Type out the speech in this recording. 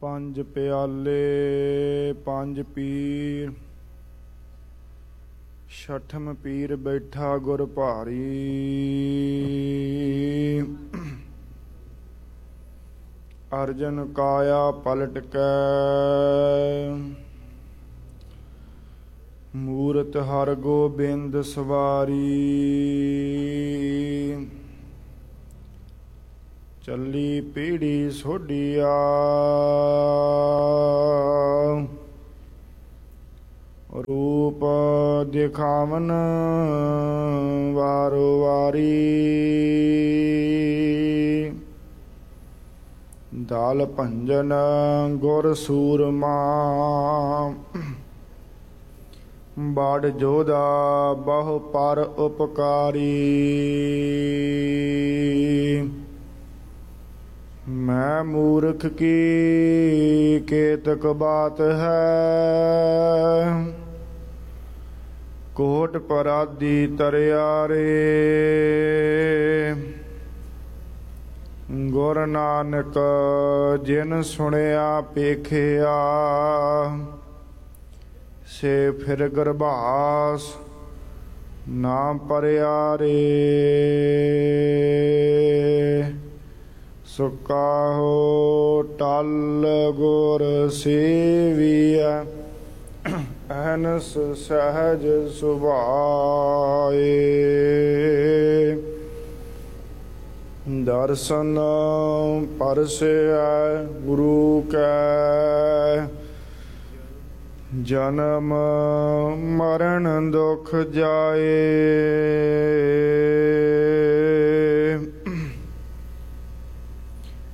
ਪੰਜ ਪਿਆਲੇ ਪੰਜ ਪੀਰ, ਛਠਮ ਪੀਰ ਬੈਠਾ ਗੁਰ ਭਾਰੀ। ਅਰਜਨ ਕਾਇਆ ਪਲਟ ਕੈ, ਮੂਰਤ ਹਰ ਗੋਬਿੰਦ ਸਵਾਰੀ। ਚੱਲੀ ਪੀੜੀ ਸੋਢੀਆ, ਰੂਪ ਦਿਖਾਵਨ ਵਾਰੋ ਵਾਰੀ। ਦਾਲ ਭੰਜਨ ਗੁਰ ਸੂਰਮਾ, ਬੜ ਜੋਧਾ ਬਹੁ ਪਰ ਉਪਕਾਰੀ। ਮੈਂ ਮੂਰਖ ਕੀ ਕੇਤਕ ਬਾਤ ਹੈ, ਕੋਟ ਪਰਾਧੀ ਤਰਿਆ ਰੇ। ਗੁਰ ਨਾਨਕ ਜਿਨ ਸੁਣਿਆ ਪੇਖਿਆ, ਸੇ ਫਿਰ ਗਰਭਾਸ ਨਾ ਪਰਿਆ ਰੇ। ਸੁਕਾਹੋ ਟਲ ਗੁਰ ਸੇਵੀਐ, ਅਹਨਸ ਸਹਿਜ ਸੁਭਾਏ। ਦਰਸ਼ਨ ਪਰਸੈ ਗੁਰੂ ਕੈ, ਜਨਮ ਮਰਨ ਦੁਖ ਜਾਏ।